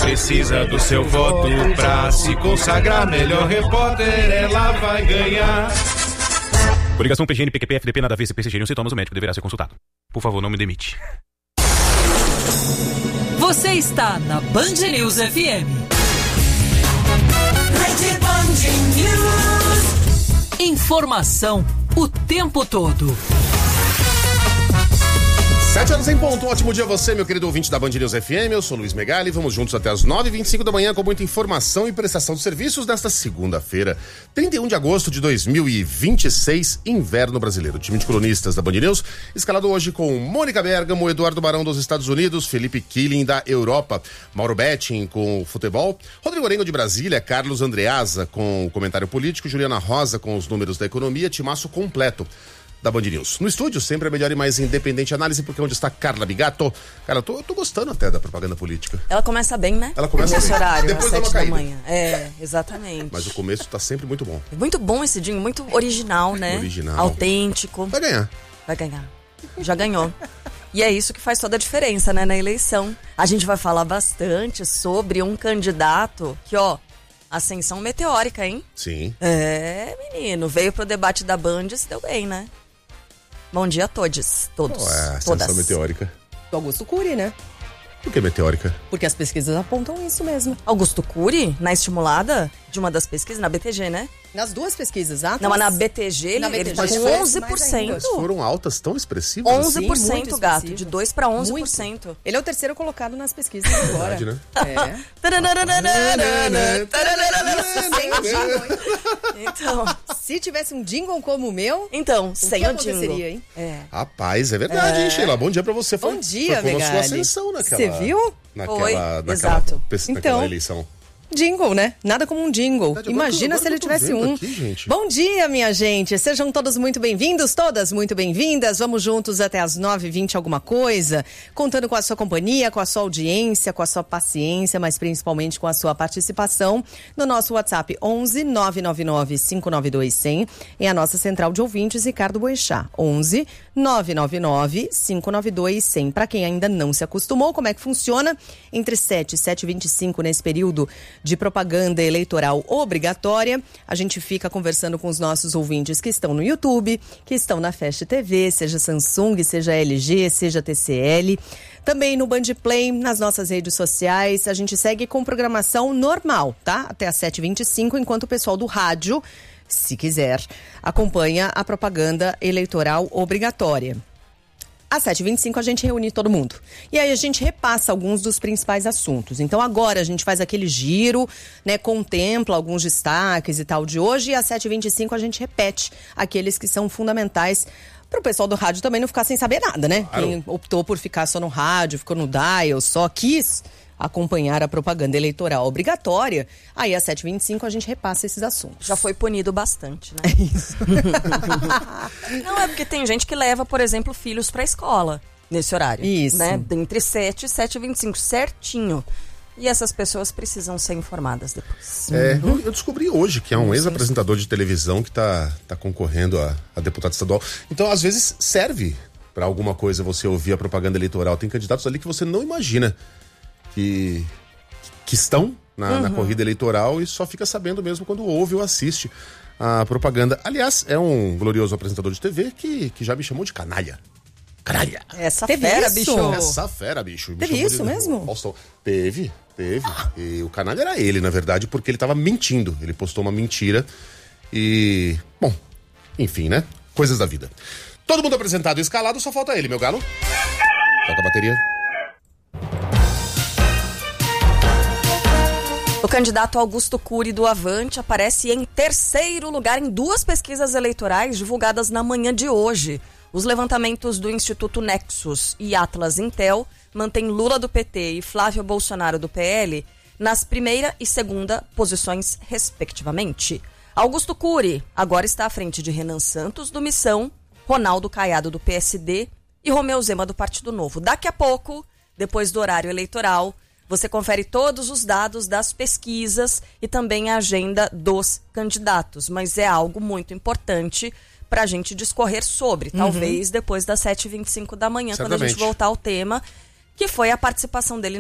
precisa do seu voto pra se consagrar melhor repórter, ela vai ganhar. Coligação PGN, PQP, FDP, nada a ver, CPC, seriam sintomas, o médico deverá ser consultado. Por favor, não me demite. Você está na Band News FM. Rede Band News. Informação o tempo todo. 7 horas em ponto, um ótimo dia a você, meu querido ouvinte da Band News FM, eu sou Luiz Megali, vamos juntos até as 9h25 da manhã com muita informação e prestação de serviços nesta segunda-feira, 31 de agosto de 2026, inverno brasileiro. O time de colunistas da Band News, escalado hoje com Mônica Bergamo, Eduardo Barão dos Estados Unidos, Felipe Killing da Europa, Mauro Betting com o futebol, Rodrigo Orengo de Brasília, Carlos Andreasa com o comentário político, Juliana Rosa com os números da economia, timaço completo da Band News. No estúdio, sempre a melhor e mais independente análise, porque onde está Carla Bigato. Cara, eu tô gostando até da propaganda política. Ela começa bem, né? Ela começa nesse bem. horário, Depois às 7 da da manhã. É, exatamente. Mas o começo tá sempre muito bom. Muito bom esse jingle, muito original, né? Original. Autêntico. Vai ganhar. Vai ganhar. Já ganhou. E é isso que faz toda a diferença, né, na eleição. A gente vai falar bastante sobre um candidato que, ó, ascensão meteórica, hein? Sim. É, menino, veio pro debate da Band e se deu bem, né? Bom dia a todos. Ascensão meteórica. Do Augusto Cury, né? Por que meteórica? Porque as pesquisas apontam isso mesmo. Augusto Cury, na estimulada de uma das pesquisas, na BTG, né? Nas duas pesquisas, Atlas. Não, mas na BTG ele tá com 11%. Mas foram altas tão expressivas? 11%, Sim, gato. De 2% para 11%. Muito. Ele é o terceiro colocado nas pesquisas agora. Verdade, né? Então, se tivesse um jingle como o meu... Então, sem o jingle. Hein? É. Rapaz, é verdade, hein, Sheila? Bom dia pra você. Bom dia, foi Megali. a sua ascensão naquela... Você viu? Exato. Naquela eleição. Jingle, né? Nada como um jingle. Verdade, Imagina se ele tivesse um. Aqui, bom dia, minha gente. Sejam todos muito bem-vindos, todas muito bem-vindas. Vamos juntos até as 9h20 alguma coisa, contando com a sua companhia, com a sua audiência, com a sua paciência, mas principalmente com a sua participação no nosso WhatsApp 11 999 592 100 e a nossa central de ouvintes, Ricardo Boechat. 11 999 592 100. Para quem ainda não se acostumou, como é que funciona? Entre 7 e 7h25 nesse período de propaganda eleitoral obrigatória, a gente fica conversando com os nossos ouvintes que estão no YouTube, que estão na Fast TV, seja Samsung, seja LG, seja TCL, também no Band Play, nas nossas redes sociais. A gente segue com programação normal, tá? Até às 7h25, enquanto o pessoal do rádio, se quiser, acompanha a propaganda eleitoral obrigatória. Às 7h25 a gente reúne todo mundo. E aí a gente repassa alguns dos principais assuntos. Então agora a gente faz aquele giro, né? Contempla alguns destaques e tal de hoje. E às 7h25 a gente repete aqueles que são fundamentais para o pessoal do rádio também não ficar sem saber nada, né? Claro. Quem optou por ficar só no rádio, ficou no dial, só quis acompanhar a propaganda eleitoral obrigatória, aí às 7h25 a gente repassa esses assuntos. Já foi punido bastante, né? É isso. Não, é porque tem gente que leva, por exemplo, filhos pra escola nesse horário. Isso. Né? Entre 7 e 7h25, certinho. E essas pessoas precisam ser informadas depois. Eu descobri hoje que é um ex-apresentador de televisão que tá concorrendo a deputado estadual. Então, às vezes, serve pra alguma coisa você ouvir a propaganda eleitoral. Tem candidatos ali que você não imagina que estão na corrida eleitoral e só fica sabendo mesmo quando ouve ou assiste a propaganda. Aliás, é um glorioso apresentador de TV que já me chamou de canalha. Canalha! Essa Teve fera, isso? bicho! Essa fera, bicho. Teve isso mesmo? Teve. E o canalha era ele, na verdade, porque ele tava mentindo. Ele postou uma mentira e... Bom, enfim, né? Coisas da vida. Todo mundo apresentado e escalado, só falta ele, meu galo. Toca a bateria. O candidato Augusto Cury do Avante aparece em terceiro lugar em duas pesquisas eleitorais divulgadas na manhã de hoje. Os levantamentos do Instituto Nexus e Atlas Intel mantêm Lula do PT e Flávio Bolsonaro do PL nas primeira e segunda posições, respectivamente. Augusto Cury agora está à frente de Renan Santos, do Missão, Ronaldo Caiado, do PSD e Romeu Zema, do Partido Novo. Daqui a pouco, depois do horário eleitoral, você confere todos os dados das pesquisas e também a agenda dos candidatos. Mas é algo muito importante para a gente discorrer sobre, talvez depois das 7h25 da manhã, quando a gente voltar ao tema, que foi a participação dele